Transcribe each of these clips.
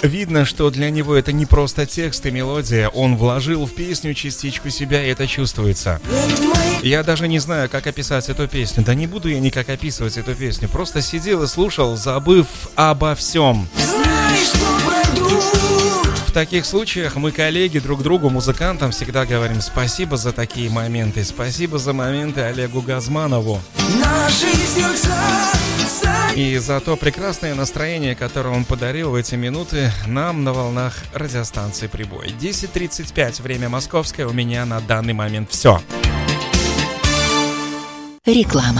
Видно, что для него это не просто текст и мелодия. Он вложил в песню частичку себя, и это чувствуется. Я даже не знаю, как описать эту песню. Да не буду я никак описывать эту песню. Просто сидел и слушал, забыв обо всем. В таких случаях мы, коллеги, друг другу, музыкантам, всегда говорим спасибо за такие моменты. Спасибо за моменты Олегу Газманову. И за то прекрасное настроение, которое он подарил в эти минуты нам на волнах радиостанции «Прибой». 10:35, время московское, у меня на данный момент все. Реклама.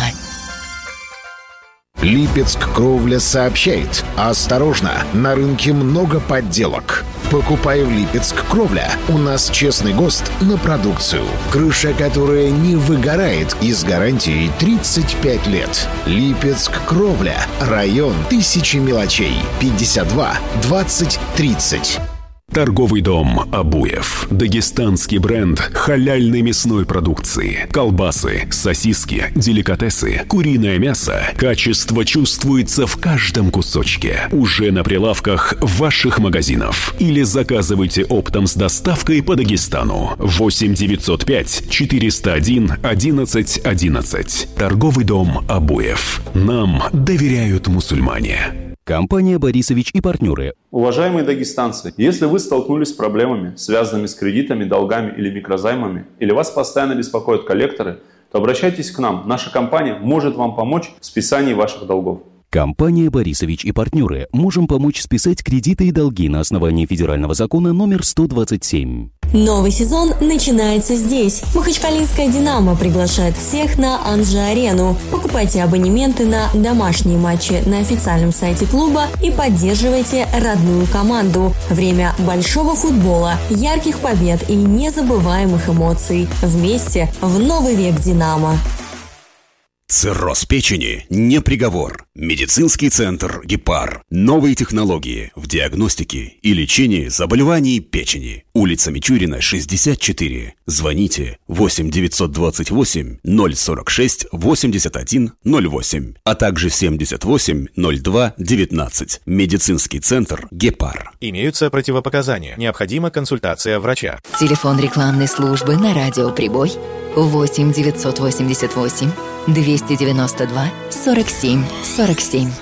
Липецк Кровля сообщает: осторожно, на рынке много подделок. Покупай в Липецк Кровля. У нас честный ГОСТ на продукцию. Крыша, которая не выгорает, и с гарантией 35 лет. Липецк Кровля. Район 1000 мелочей. 52 20 30. Торговый дом «Абуев». Дагестанский бренд халяльной мясной продукции. Колбасы, сосиски, деликатесы, куриное мясо. Качество чувствуется в каждом кусочке. Уже на прилавках ваших магазинов. Или заказывайте оптом с доставкой по Дагестану. 8 905 401 11 11. Торговый дом «Абуев». Нам доверяют мусульмане. Компания «Борисович и партнеры». Уважаемые дагестанцы, если вы столкнулись с проблемами, связанными с кредитами, долгами или микрозаймами, или вас постоянно беспокоят коллекторы, то обращайтесь к нам. Наша компания может вам помочь в списании ваших долгов. Компания «Борисович и партнеры». Можем помочь списать кредиты и долги на основании федерального закона номер 127. Новый сезон начинается здесь. Махачкалинская «Динамо» приглашает всех на Анжи-арену. Покупайте абонементы на домашние матчи на официальном сайте клуба и поддерживайте родную команду. Время большого футбола, ярких побед и незабываемых эмоций. Вместе в новый век «Динамо». Цирроз печени не приговор. Медицинский центр «Гепар». Новые технологии в диагностике и лечении заболеваний печени. Улица Мичурина, 64. Звоните 8 928 046 81 08, а также 78 02 19. Медицинский центр «Гепар». Имеются противопоказания. Необходима консультация врача. Телефон рекламной службы на радио «Прибой» 8 988 292 47 47.